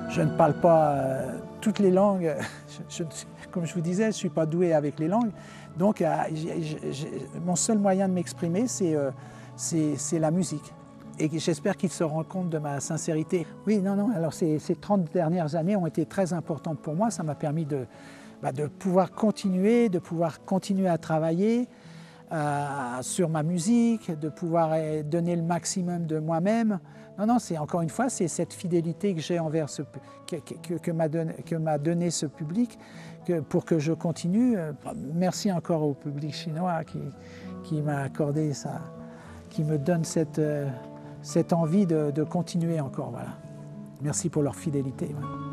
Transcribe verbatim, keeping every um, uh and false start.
Je ne parle pas euh, toutes les langues. Je, je, comme je vous disais, je ne suis pas doué avec les langues. Donc, euh, j'ai, j'ai, mon seul moyen de m'exprimer, c'est euh, la musique. Et j'espère qu'ils se rendent compte de ma sincérité. Oui, non, non, alors ces, ces trente dernières années ont été très importantes pour moi. Ça m'a permis de, bah, de pouvoir continuer, de pouvoir continuer à travailler euh, sur ma musique, de pouvoir donner le maximum de moi-même. Non, non, c'est encore une fois, c'est cette fidélité que j'ai envers ce que, que, que m'a donné, que m'a donné ce public que, pour que je continue. Merci encore au public chinois qui, qui m'a accordé ça, qui me donne cette, cette envie de, de continuer encore. Voilà. Merci pour leur fidélité. Voilà.